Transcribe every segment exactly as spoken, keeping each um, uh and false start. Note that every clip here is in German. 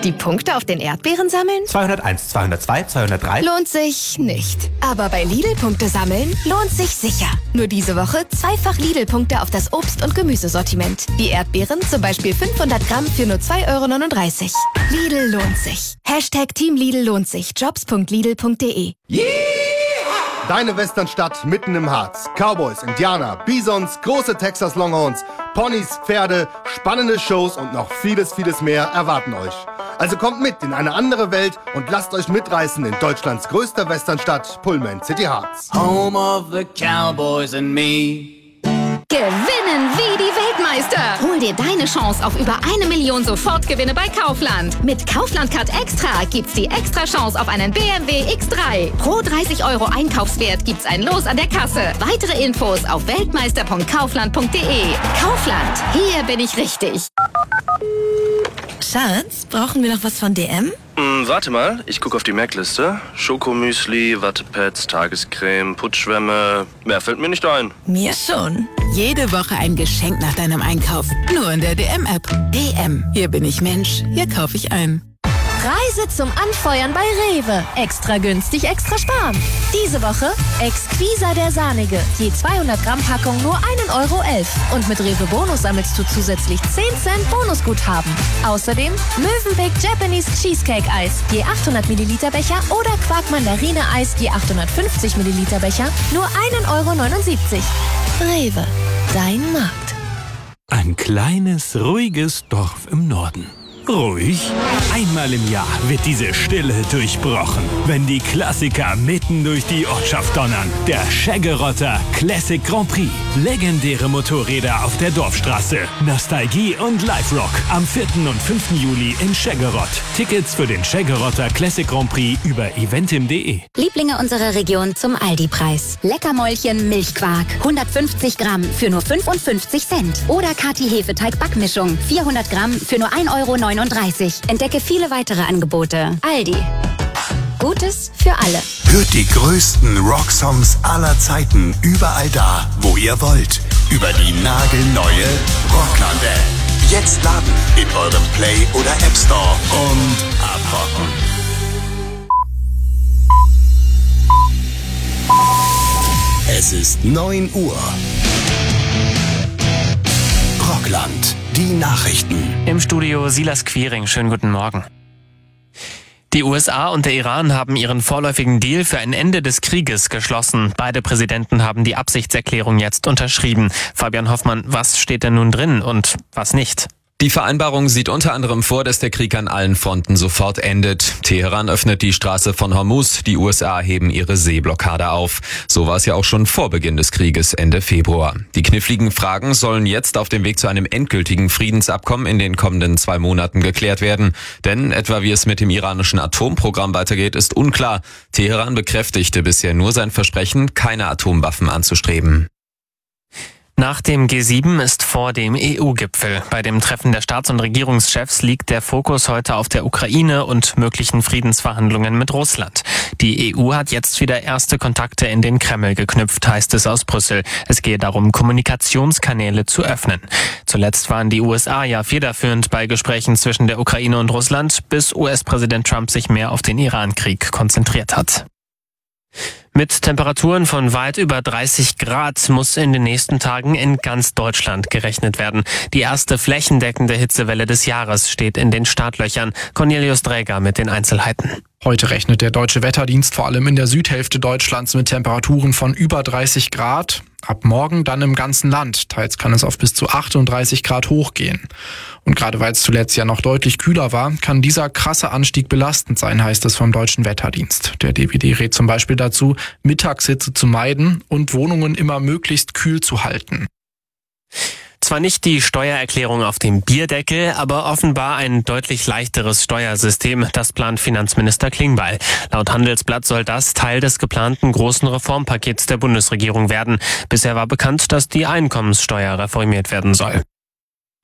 Die Punkte auf den Erdbeeren sammeln? zweihunderteins, zweihundertzwei, zweihundertdrei. Lohnt sich nicht. Aber bei Lidl Punkte sammeln lohnt sich sicher. Nur diese Woche zweifach Lidl-Punkte auf das Obst- und Gemüsesortiment. Die Erdbeeren zum Beispiel fünfhundert Gramm für nur zwei Euro neununddreißig. Lidl lohnt sich. Hashtag Team Lidl lohnt sich. jobs punkt lidl punkt de. Yeah! Deine Westernstadt mitten im Harz. Cowboys, Indianer, Bisons, große Texas Longhorns, Ponys, Pferde, spannende Shows und noch vieles, vieles mehr erwarten euch. Also kommt mit in eine andere Welt und lasst euch mitreißen in Deutschlands größter Westernstadt, Pullman City Harz. Home of the Cowboys and me. Gewinnen wie die Weltmeister. Hol dir deine Chance auf über eine Million Sofortgewinne bei Kaufland. Mit Kaufland Card Extra gibt's die extra Chance auf einen B M W X drei. Pro dreißig Euro Einkaufswert gibt's ein Los an der Kasse. Weitere Infos auf weltmeister punkt kaufland punkt de. Kaufland, hier bin ich richtig. Schatz, brauchen wir noch was von D M? Hm, warte mal, ich gucke auf die Merkliste. Schokomüsli, Wattepads, Tagescreme, Putzschwämme. Mehr fällt mir nicht ein. Mir schon. Jede Woche ein Geschenk nach deinem Einkauf. Nur in der D M-App. D M. Hier bin ich Mensch. Hier kaufe ich ein. Reise zum Anfeuern bei Rewe. Extra günstig, extra sparen. Diese Woche Exquisa der Sahnige. Je zweihundert Gramm Packung nur ein Euro elf. Und mit Rewe Bonus sammelst du zusätzlich zehn Cent Bonusguthaben. Außerdem Mövenpick Japanese Cheesecake Eis. Je achthundert Milliliter Becher oder Quark Mandarine Eis. Je achthundertfünfzig Milliliter Becher. Nur ein Euro neunundsiebzig. Rewe. Dein Markt. Ein kleines, ruhiges Dorf im Norden. Ruhig? Einmal im Jahr wird diese Stille durchbrochen, wenn die Klassiker mitten durch die Ortschaft donnern. Der Scheggerotter Classic Grand Prix. Legendäre Motorräder auf der Dorfstraße. Nostalgie und Live-Rock. Am vierten und fünften Juli in Scheggerott. Tickets für den Scheggerotter Classic Grand Prix über eventim punkt de. Lieblinge unserer Region zum Aldi-Preis. Leckermäulchen Milchquark. hundertfünfzig Gramm für nur fünfundfünfzig Cent. Oder Kati Hefeteig Backmischung. vierhundert Gramm für nur ein Euro neunundneunzig. Entdecke viele weitere Angebote. Aldi. Gutes für alle. Hört die größten Rocksongs aller Zeiten überall da, wo ihr wollt. Über die nagelneue Rockland-App. Jetzt laden in eurem Play- oder App Store und abrocken. Es ist neun Uhr. Rockland. Die Nachrichten. Im Studio Silas Quiring. Schönen guten Morgen. Die U S A und der Iran haben ihren vorläufigen Deal für ein Ende des Krieges geschlossen. Beide Präsidenten haben die Absichtserklärung jetzt unterschrieben. Fabian Hoffmann, was steht denn nun drin und was nicht? Die Vereinbarung sieht unter anderem vor, dass der Krieg an allen Fronten sofort endet. Teheran öffnet die Straße von Hormuz, die U S A heben ihre Seeblockade auf. So war es ja auch schon vor Beginn des Krieges Ende Februar. Die kniffligen Fragen sollen jetzt auf dem Weg zu einem endgültigen Friedensabkommen in den kommenden zwei Monaten geklärt werden. Denn etwa wie es mit dem iranischen Atomprogramm weitergeht, ist unklar. Teheran bekräftigte bisher nur sein Versprechen, keine Atomwaffen anzustreben. Nach dem G sieben ist vor dem E U-Gipfel. Bei dem Treffen der Staats- und Regierungschefs liegt der Fokus heute auf der Ukraine und möglichen Friedensverhandlungen mit Russland. Die E U hat jetzt wieder erste Kontakte in den Kreml geknüpft, heißt es aus Brüssel. Es gehe darum, Kommunikationskanäle zu öffnen. Zuletzt waren die U S A ja federführend bei Gesprächen zwischen der Ukraine und Russland, bis U S-Präsident Trump sich mehr auf den Iran-Krieg konzentriert hat. Mit Temperaturen von weit über dreißig Grad muss in den nächsten Tagen in ganz Deutschland gerechnet werden. Die erste flächendeckende Hitzewelle des Jahres steht in den Startlöchern. Cornelius Dräger mit den Einzelheiten. Heute rechnet der Deutsche Wetterdienst vor allem in der Südhälfte Deutschlands mit Temperaturen von über dreißig Grad. Ab morgen dann im ganzen Land. Teils kann es auf bis zu achtunddreißig Grad hochgehen. Und gerade weil es zuletzt ja noch deutlich kühler war, kann dieser krasse Anstieg belastend sein, heißt es vom Deutschen Wetterdienst. Der D W D rät zum Beispiel dazu, Mittagshitze zu meiden und Wohnungen immer möglichst kühl zu halten. Zwar nicht die Steuererklärung auf dem Bierdeckel, aber offenbar ein deutlich leichteres Steuersystem. Das plant Finanzminister Klingbeil. Laut Handelsblatt soll das Teil des geplanten großen Reformpakets der Bundesregierung werden. Bisher war bekannt, dass die Einkommenssteuer reformiert werden soll.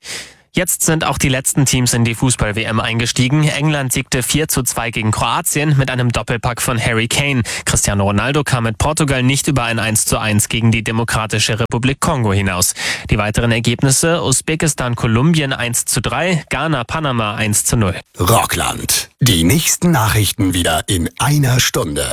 Jetzt sind auch die letzten Teams in die Fußball-W M eingestiegen. England siegte vier zu zwei gegen Kroatien mit einem Doppelpack von Harry Kane. Cristiano Ronaldo kam mit Portugal nicht über ein eins zu eins gegen die Demokratische Republik Kongo hinaus. Die weiteren Ergebnisse: Usbekistan Kolumbien eins zu drei, Ghana Panama eins zu null. Rockland. Die nächsten Nachrichten wieder in einer Stunde.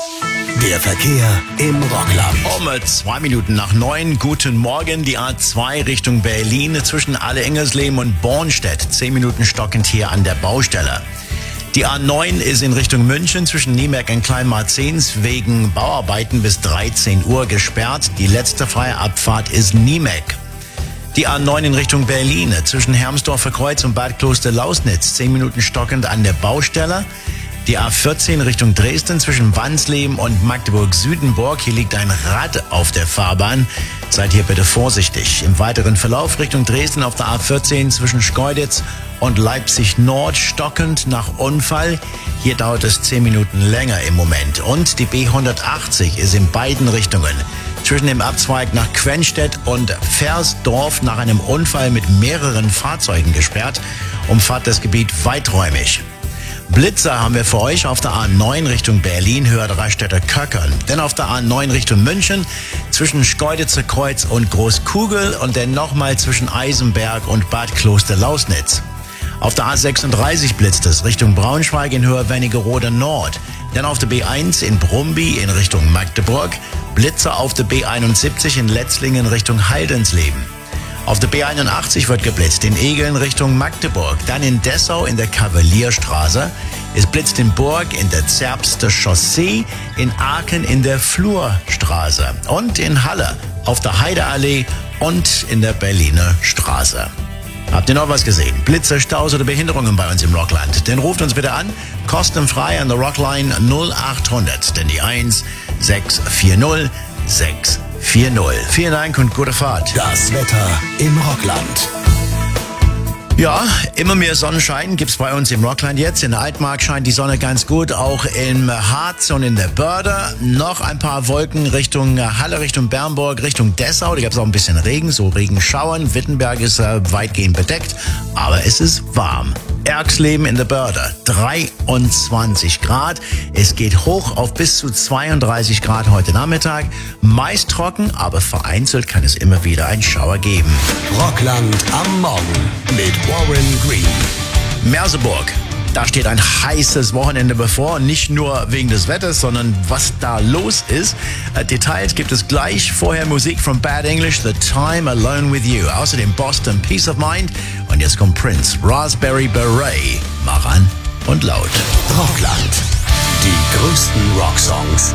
Der Verkehr im Rockland. Um zwei Minuten nach neun. Guten Morgen. Die A zwei Richtung Berlin zwischen Alle-Engersleben und Bornstedt. Zehn Minuten stockend hier an der Baustelle. Die A neun ist in Richtung München zwischen Niemerk und Kleinmarzens wegen Bauarbeiten bis dreizehn Uhr gesperrt. Die letzte freie Abfahrt ist Niemerk. Die A neun in Richtung Berlin zwischen Hermsdorfer Kreuz und Bad Kloster-Lausnitz. Zehn Minuten stockend an der Baustelle. Die A vierzehn Richtung Dresden zwischen Wansleben und Magdeburg-Südenburg. Hier liegt ein Rad auf der Fahrbahn. Seid hier bitte vorsichtig. Im weiteren Verlauf Richtung Dresden auf der A vierzehn zwischen Schkeuditz und Leipzig-Nord stockend nach Unfall. Hier dauert es zehn Minuten länger im Moment. Und die B hundertachtzig ist in beiden Richtungen zwischen dem Abzweig nach Quenstedt und Versdorf nach einem Unfall mit mehreren Fahrzeugen gesperrt. Umfahrt das Gebiet weiträumig. Blitzer haben wir für euch auf der A neun Richtung Berlin, Höhe Reichstätter Köckern. Dann auf der A neun Richtung München zwischen Schkeuditzer Kreuz und Großkugel und dann nochmal zwischen Eisenberg und Bad Kloster-Lausnitz. Auf der A sechsunddreißig blitzt es Richtung Braunschweig in Höhe Wernigerode Nord. Dann auf der B eins in Brumby in Richtung Magdeburg. Blitzer auf der B einundsiebzig in Letzlingen Richtung Heidensleben. Auf der B einundachtzig wird geblitzt in Egeln Richtung Magdeburg. Dann in Dessau in der Kavalierstraße. Es blitzt in Burg in der Zerbster Chaussee. In Aachen in der Flurstraße. Und in Halle auf der Heideallee und in der Berliner Straße. Habt ihr noch was gesehen? Blitze, Staus oder Behinderungen bei uns im Rockland? Dann ruft uns bitte an. Kostenfrei an der Rockline null achthundert. Denn die eins sechs vier null sechs vier null. Vielen Dank und gute Fahrt. Das Wetter im Rockland. Ja, immer mehr Sonnenschein gibt's bei uns im Rockland jetzt. In der Altmark scheint die Sonne ganz gut, auch im Harz und in der Börde. Noch ein paar Wolken Richtung Halle, Richtung Bernburg, Richtung Dessau. Da gab's auch ein bisschen Regen, so Regenschauern. Wittenberg ist äh, weitgehend bedeckt, aber es ist warm. Erxleben in der Börde, dreiundzwanzig Grad. Es geht hoch auf bis zu zweiunddreißig Grad heute Nachmittag. Meist trocken, aber vereinzelt kann es immer wieder einen Schauer geben. Rockland am Morgen mit Warren Green. Merseburg. Da steht ein heißes Wochenende bevor, nicht nur wegen des Wetters, sondern was da los ist. Äh, Details gibt es gleich. Vorher Musik von Bad English, The Time Alone With You. Außerdem Boston, Peace of Mind. Und jetzt kommt Prince, Raspberry Beret. Mach an und laut. Rockland. Die größten Rocksongs.